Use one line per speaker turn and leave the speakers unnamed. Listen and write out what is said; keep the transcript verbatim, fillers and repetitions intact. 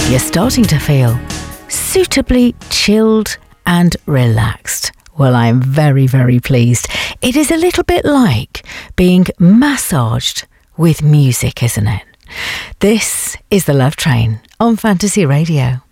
you're starting to feel suitably chilled and relaxed. Well, I'm very, very pleased. It is a little bit like being massaged with music, isn't it? This is The Love Train on Fantasy Radio.